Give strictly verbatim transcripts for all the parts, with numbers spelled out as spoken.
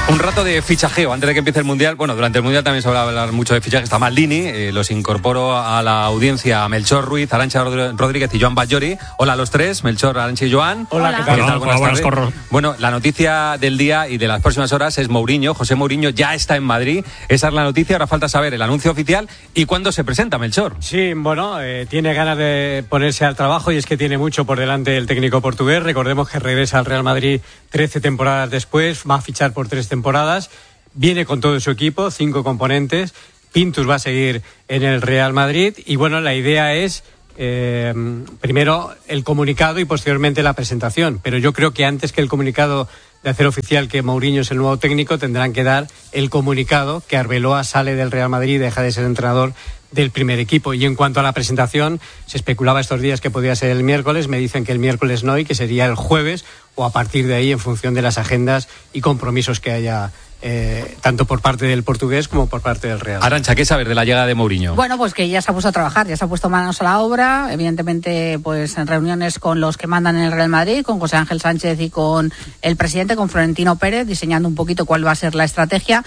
Un rato de fichajeo antes de que empiece el Mundial. Bueno, durante el Mundial también se va a hablar mucho de fichaje. Está Maldini, eh, los incorporo a la audiencia a Melchor Ruiz, Arantxa Rodríguez y Joan Batllori. Hola a los tres, Melchor, Arantxa y Joan. Hola, Hola. ¿qué tal? Hola, buenas buenas tardes. Bueno, la noticia del día y de las próximas horas es Mourinho. José Mourinho ya está en Madrid. Esa es la noticia. Ahora falta saber el anuncio oficial y cuándo se presenta, Melchor. Sí, bueno, eh, tiene ganas de ponerse al trabajo y es que tiene mucho por delante el técnico portugués. Recordemos que regresa al Real Madrid trece temporadas después, va a fichar por tres temporadas. Viene con todo su equipo, cinco componentes. Pintus va a seguir en el Real Madrid y bueno, la idea es eh, primero el comunicado y posteriormente la presentación. Pero yo creo que antes que el comunicado de hacer oficial que Mourinho es el nuevo técnico, tendrán que dar el comunicado que Arbeloa sale del Real Madrid y deja de ser entrenador del primer equipo. Y en cuanto a la presentación, se especulaba estos días que podía ser el miércoles, me dicen que el miércoles no y que sería el jueves o a partir de ahí en función de las agendas y compromisos que haya Eh, tanto por parte del portugués como por parte del Real. Arantxa, ¿qué sabes de la llegada de Mourinho? Bueno, pues que ya se ha puesto a trabajar, ya se ha puesto manos a la obra, evidentemente pues en reuniones con los que mandan en el Real Madrid, con José Ángel Sánchez y con el presidente, con Florentino Pérez, diseñando un poquito cuál va a ser la estrategia.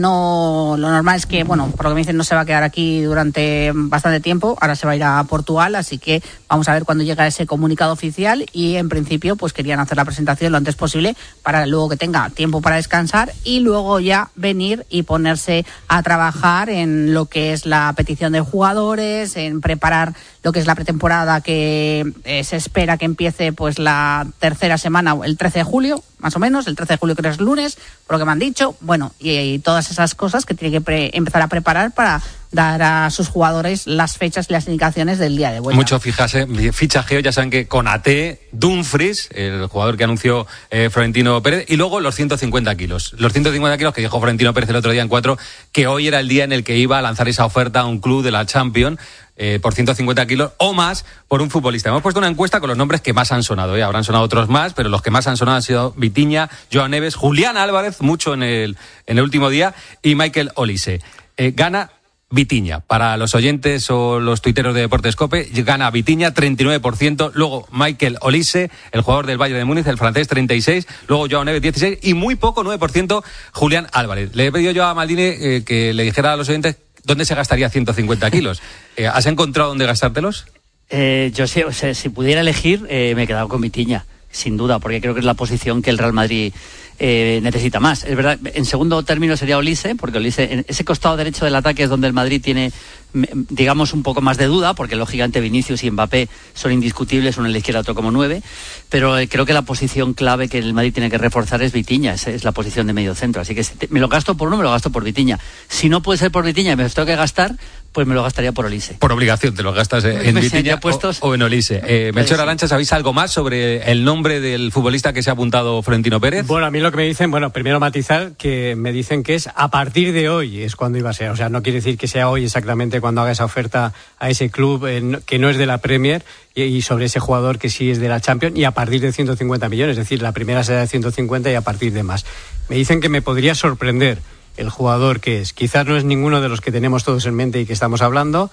No, lo normal es que, bueno, por lo que me dicen no se va a quedar aquí durante bastante tiempo, ahora se va a ir a Portugal, así que vamos a ver cuándo llega ese comunicado oficial y en principio pues querían hacer la presentación lo antes posible para luego que tenga tiempo para descansar y luego ya venir y ponerse a trabajar en lo que es la petición de jugadores, en preparar lo que es la pretemporada que eh, se espera que empiece pues la tercera semana, el trece de julio, más o menos, el trece de julio creo que es lunes, por lo que me han dicho, bueno, y, y todas esas cosas que tiene que pre- empezar a preparar para dar a sus jugadores las fechas y las indicaciones del día de vuelta. Mucho fijase, fichajeo, ya saben que Konaté, Dumfries, el jugador que anunció eh, Florentino Pérez, y luego los ciento cincuenta kilos. Los ciento cincuenta kilos que dijo Florentino Pérez el otro día en cuatro, que hoy era el día en el que iba a lanzar esa oferta a un club de la Champions, eh, por ciento cincuenta kilos o más por un futbolista. Hemos puesto una encuesta con los nombres que más han sonado, ¿eh? Habrán sonado otros más, pero los que más han sonado han sido Vitinha, Joao Neves, Julián Álvarez, mucho en el, en el último día, y Michael Olise. Eh, gana Vitinha. Para los oyentes o los tuiteros de Deportes COPE, gana Vitinha treinta y nueve por ciento, luego Michael Olise, el jugador del Bayern de Múnich, el francés, treinta y seis por ciento, luego Joao Neves, dieciséis por ciento y muy poco, nueve por ciento, Julián Álvarez. Le he pedido yo a Maldini eh, que le dijera a los oyentes dónde se gastaría ciento cincuenta kilos. Eh, ¿Has encontrado dónde gastártelos? Eh, yo sé, o sea, si pudiera elegir, eh, me he quedado con Vitinha, sin duda, porque creo que es la posición que el Real Madrid eh, necesita más. Es verdad, en segundo término sería Olise, porque Olise, en ese costado derecho del ataque es donde el Madrid tiene, digamos, un poco más de duda, porque lógicamente Vinicius y Mbappé son indiscutibles, uno en la izquierda, otro como nueve, pero eh, creo que la posición clave que el Madrid tiene que reforzar es Vitinha, esa es la posición de medio centro, así que si te, me lo gasto por uno, me lo gasto por Vitinha. Si no puede ser por Vitinha y me los tengo que gastar, pues me lo gastaría por Olise. Por obligación, te lo gastas eh, en Vitinha o, o en Olise. Eh, Melchor, Arantxa, ¿sabéis algo más sobre el nombre del futbolista que se ha apuntado Florentino Pérez? Bueno, a mí lo que me dicen, bueno, primero matizar que me dicen que es a partir de hoy es cuando iba a ser, o sea, no quiere decir que sea hoy exactamente cuando haga esa oferta a ese club eh, que no es de la Premier y, y sobre ese jugador que sí es de la Champions y a partir de ciento cincuenta millones, es decir, la primera será de ciento cincuenta y a partir de más. Me dicen que me podría sorprender el jugador que es. Quizás no es ninguno de los que tenemos todos en mente y que estamos hablando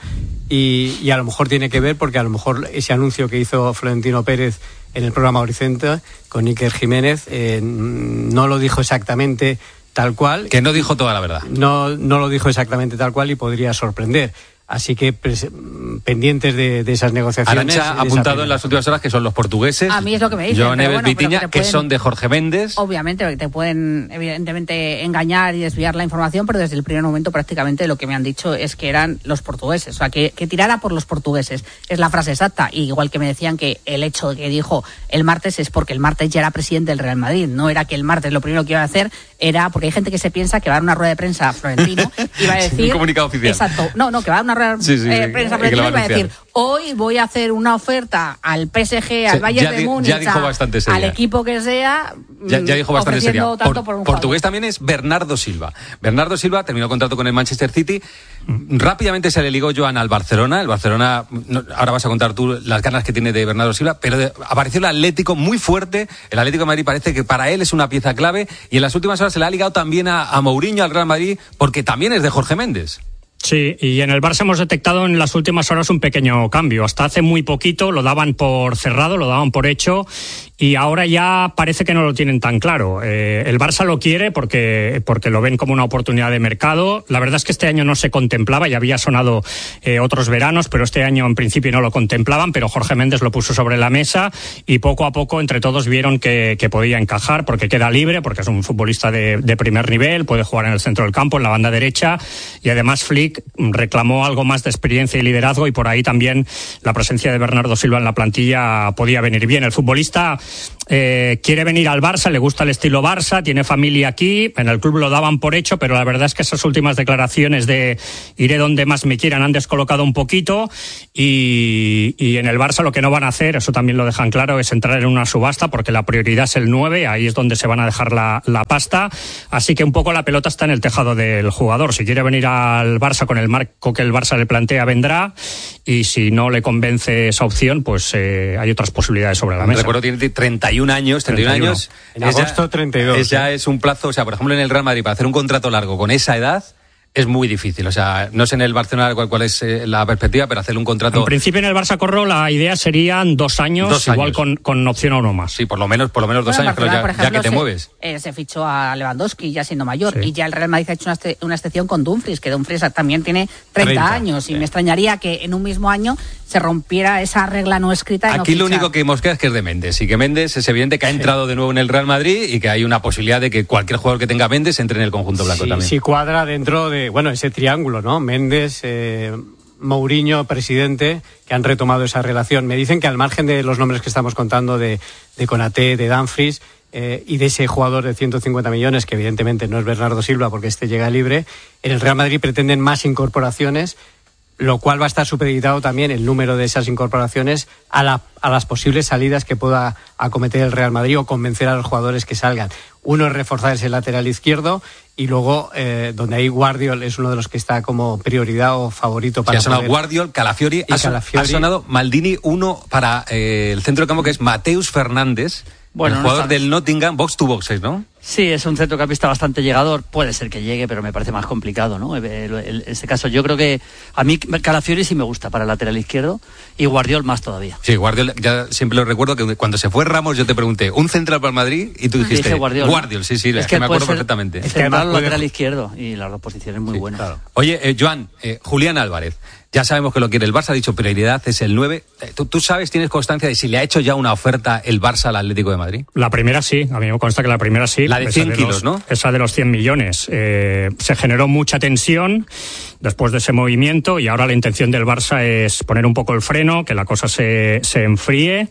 y, y a lo mejor tiene que ver porque a lo mejor ese anuncio que hizo Florentino Pérez en el programa Horizonte con Iker Jiménez eh, no lo dijo exactamente tal cual. Que no dijo toda la verdad. No, no lo dijo exactamente tal cual y podría sorprender. Así que pres- pendientes de, de esas negociaciones. Arantxa ha apuntado en las últimas horas que son los portugueses. A mí es lo que me dicen. Joao Neves, bueno, Vitinha, que, que pueden, son de Jorge Méndez. Obviamente, que te pueden evidentemente engañar y desviar la información, pero desde el primer momento prácticamente lo que me han dicho es que eran los portugueses. O sea, que, que tirara por los portugueses. Es la frase exacta. Y igual que me decían que el hecho que dijo el martes es porque el martes ya era presidente del Real Madrid. No era que el martes lo primero que iba a hacer era, porque hay gente que se piensa que va a dar una rueda de prensa a Florentino y va a decir... Un comunicado oficial. Exacto. No, no, que va a dar una rueda sí, sí, eh, sí. prensa a Florentino y va a decir, hoy voy a hacer una oferta al P S G, al Sí, Bayern ya de di- Múnich, ya dijo bastante seria. al equipo que sea, Ya, ya dijo bastante seria. ofreciendo tanto Por- por un portugués jugador. también es Bernardo Silva. Bernardo Silva terminó contrato con el Manchester City. Rápidamente se le ligó Joan al Barcelona. El Barcelona, no, ahora vas a contar tú las ganas que tiene de Bernardo Silva, pero de, apareció el Atlético muy fuerte. El Atlético de Madrid parece que para él es una pieza clave y en las últimas horas se le ha ligado también a, a Mourinho, al Real Madrid, porque también es de Jorge Méndez. Sí, y en el Barça hemos detectado en las últimas horas un pequeño cambio. Hasta hace muy poquito lo daban por cerrado, lo daban por hecho, y ahora ya parece que no lo tienen tan claro. Eh, el Barça lo quiere porque, porque lo ven como una oportunidad de mercado. La verdad es que este año no se contemplaba, ya había sonado eh, otros veranos, pero este año en principio no lo contemplaban, pero Jorge Méndez lo puso sobre la mesa y poco a poco entre todos vieron que, que podía encajar porque queda libre, porque es un futbolista de, de primer nivel, puede jugar en el centro del campo, en la banda derecha, y además Flick reclamó algo más de experiencia y liderazgo, y por ahí también la presencia de Bernardo Silva en la plantilla podía venir bien. El futbolista eh, quiere venir al Barça, le gusta el estilo Barça, tiene familia aquí, en el club lo daban por hecho, pero la verdad es que esas últimas declaraciones de iré donde más me quieran han descolocado un poquito, y, y en el Barça lo que no van a hacer, eso también lo dejan claro, es entrar en una subasta, porque la prioridad es el nueve, ahí es donde se van a dejar la, la pasta, así que un poco la pelota está en el tejado del jugador. Si quiere venir al Barça con el marco que el Barça le plantea, vendrá, y si no le convence esa opción, pues eh, hay otras posibilidades sobre la mesa. Recuerdo, tiene treinta y un años, treinta y un años. En agosto, treinta y dos. Es ya es un plazo, o sea, por ejemplo, en el Real Madrid, para hacer un contrato largo con esa edad, es muy difícil. O sea, no sé en el Barcelona cuál, cuál es eh, la perspectiva, pero hacer un contrato... En principio en el Barça Corro la idea serían dos años, dos igual años. Con, con opción a uno más. Sí, por lo menos, por lo menos dos Bueno, años, pero ya, por ejemplo, ya que te se, mueves. Eh, se fichó a Lewandowski ya siendo mayor, Sí. y ya el Real Madrid ha hecho una, este, una excepción con Dumfries, que Dumfries también tiene treinta, treinta años, sí. y me extrañaría que en un mismo año se rompiera esa regla no escrita de no Aquí lo fichar. único que mosquea es que es de Méndez, y que Méndez es evidente que ha entrado de nuevo en el Real Madrid y que hay una posibilidad de que cualquier jugador que tenga Méndez entre en el conjunto blanco Sí, también. sí cuadra dentro de, bueno, ese triángulo, ¿no? Méndez, eh, Mourinho, presidente, que han retomado esa relación. Me dicen que al margen de los nombres que estamos contando de, de Konaté, de Dumfries, eh, y de ese jugador de ciento cincuenta millones, que evidentemente no es Bernardo Silva porque este llega libre, en el Real Madrid pretenden más incorporaciones, lo cual va a estar supeditado también el número de esas incorporaciones a, la, a las posibles salidas que pueda acometer el Real Madrid o convencer a los jugadores que salgan. Uno es reforzar ese lateral izquierdo, y luego, eh, donde ahí Guardiol es uno de los que está como prioridad o favorito para... Sí, ha sonado poder... Guardiol, Calafiori, Y ha, son- Calafiori. ha sonado Maldini, uno para eh, el centro de campo, que es Mateus Fernández, Bueno, el no jugador está- del Nottingham, box to boxes, ¿no? Sí, es un centrocampista bastante llegador. Puede ser que llegue, pero me parece más complicado, ¿no? En este caso, yo creo que a mí Calafiori sí me gusta para el lateral izquierdo, y Guardiol más todavía. Sí, Guardiol, ya siempre lo recuerdo que cuando se fue Ramos yo te pregunté, ¿un central para el Madrid? Y tú dijiste, Dije Guardiol. Guardiol, sí, sí, es que me puede acuerdo ser perfectamente. Es que además central o puede- lateral izquierdo, y las dos posiciones muy Sí, buenas. claro. Oye, eh, Joan, eh, Julián Álvarez, ya sabemos que lo quiere el Barça, ha dicho prioridad es el nueve. Eh, ¿Tú, ¿Tú sabes, tienes constancia de si le ha hecho ya una oferta el Barça al Atlético de Madrid? La primera sí, a mí me consta que la primera sí. La de Esa cien kilos, los- ¿no? Esa de los cien millones. Eh, se generó mucha tensión después de ese movimiento, y ahora la intención del Barça es poner un poco el freno, que la cosa se, se enfríe,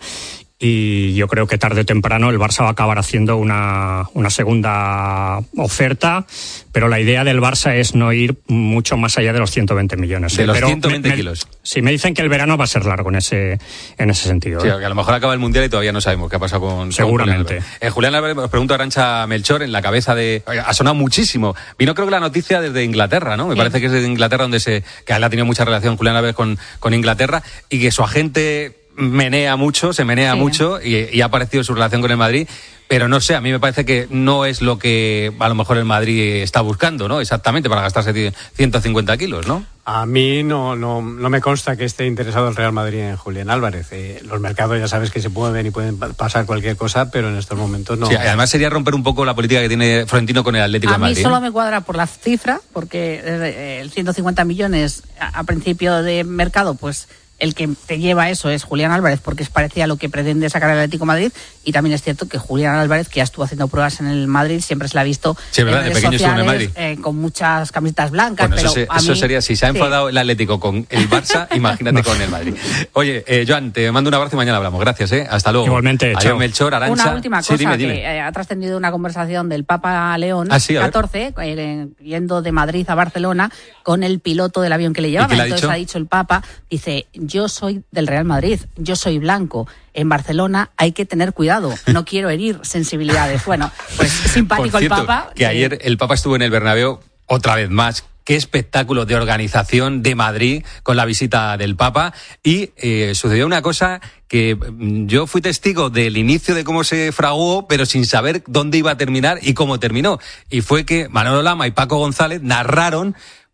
y yo creo que tarde o temprano el Barça va a acabar haciendo una, una segunda oferta, pero la idea del Barça es no ir mucho más allá de los ciento veinte millones. De ¿eh? los Pero ciento veinte me- me- kilos. Sí, me dicen que el verano va a ser largo en ese, en ese sentido. Sí, ¿eh? que a lo mejor acaba el Mundial y todavía no sabemos qué ha pasado con con Seguramente. Julián Álvarez. Eh, Julián Álvarez, os pregunto a Arantxa Melchor, en la cabeza de... Oye, ha sonado muchísimo. Vino creo que la noticia desde Inglaterra, ¿no? Me Sí. parece que es desde Inglaterra donde se... que él ha tenido mucha relación Julián Álvarez con, con Inglaterra, y que su agente menea mucho, se menea Sí. mucho, y, y ha aparecido su relación con el Madrid. Pero no sé, a mí me parece que no es lo que a lo mejor el Madrid está buscando, ¿no? Exactamente, para gastarse ciento cincuenta kilos, ¿no? A mí no, no, no me consta que esté interesado el Real Madrid en Julián Álvarez. Eh, los mercados ya sabes que se mueven y pueden pa- pasar cualquier cosa, pero en estos momentos no. Sí, además sería romper un poco la política que tiene Florentino con el Atlético A de mí Madrid. solo ¿eh? me cuadra por la cifra, porque eh, el ciento cincuenta millones a, a principio de mercado, pues el que te lleva eso es Julián Álvarez, porque es parecía lo que pretende sacar el Atlético de Madrid, y también es cierto que Julián Álvarez, que ya estuvo haciendo pruebas en el Madrid, siempre se la ha visto Sí, ¿verdad? en De redes pequeño estuvo en el sociales, Madrid. eh, con muchas camisetas blancas, Bueno, pero eso, se- a eso mí- sería, si se ha sí. enfadado el Atlético con el Barça, imagínate con el Madrid. Oye, eh, Joan, te mando un abrazo y mañana hablamos. Gracias, ¿eh? Hasta luego. Igualmente, Adiós, chao. Melchor, Arantxa. Una última Sí, cosa, dime, dime. que eh, ha trascendido una conversación del Papa León Ah, sí, a ver. catorce, eh, yendo de Madrid a Barcelona con el piloto del avión que le llevaba. qué le ha Entonces dicho? ha dicho el Papa, dice, yo soy del Real Madrid, yo soy blanco. En Barcelona hay que tener cuidado, no quiero herir sensibilidades. Bueno, pues simpático Por cierto, el Papa. que ayer el Papa estuvo en el Bernabéu otra vez más. Qué espectáculo de organización de Madrid con la visita del Papa. Y eh, sucedió una cosa que mm, yo fui testigo del inicio de cómo se fraguó, pero sin saber dónde iba a terminar y cómo terminó. Y fue que Manolo Lama y Paco González narraron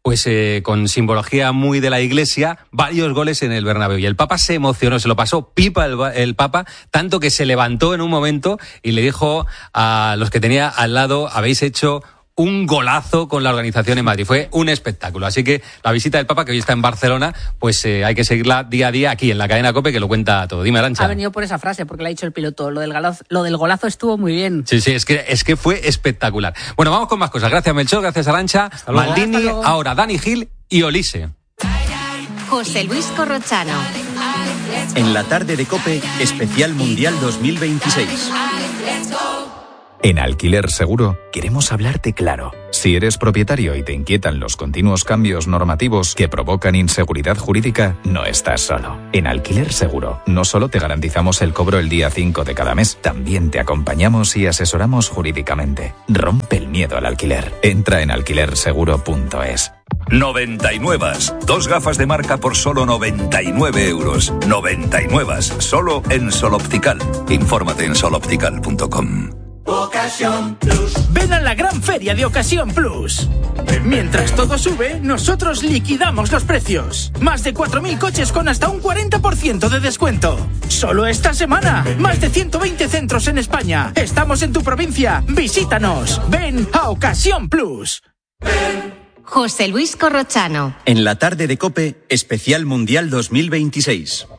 pues eh, con simbología muy de la Iglesia, varios goles en el Bernabéu. Y el Papa se emocionó, se lo pasó pipa el, el Papa, tanto que se levantó en un momento y le dijo a los que tenía al lado, habéis hecho un golazo con la organización en Madrid. Fue un espectáculo. Así que la visita del Papa, que hoy está en Barcelona, pues eh, hay que seguirla día a día aquí en la cadena COPE, que lo cuenta todo. Dime, Arantxa. Ha venido por esa frase, porque le ha dicho el piloto. Lo del golazo, lo del golazo estuvo muy bien. Sí, sí, es que, es que fue espectacular. Bueno, vamos con más cosas. Gracias, Melchor, gracias, Arantxa. Maldini, ahora Dani Gil y Olise. José Luis Corrochano. En la tarde de COPE, especial Mundial dos mil veintiséis. En Alquiler Seguro queremos hablarte claro. Si eres propietario y te inquietan los continuos cambios normativos que provocan inseguridad jurídica, no estás solo. En Alquiler Seguro no solo te garantizamos el cobro el día cinco de cada mes, también te acompañamos y asesoramos jurídicamente. Rompe el miedo al alquiler. Entra en alquiler seguro punto es. noventa y nueve. Dos gafas de marca por solo noventa y nueve euros. noventa y nueve. Solo en Sol Optical. Infórmate en sol optical punto com. Ocasión Plus. Ven a la gran feria de Ocasión Plus. Mientras todo sube, nosotros liquidamos los precios. Más de cuatro mil coches con hasta un cuarenta por ciento de descuento. Solo esta semana. Más de ciento veinte centros en España. Estamos en tu provincia. Visítanos. Ven a Ocasión Plus. José Luis Corrochano. En la tarde de COPE, especial Mundial dos mil veintiséis.